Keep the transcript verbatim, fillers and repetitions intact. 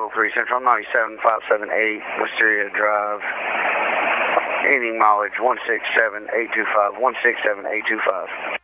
oh three Central, ninety-seven five seven eight Wisteria Drive. Ending mileage one six seven eight two five, one six seven eight two five.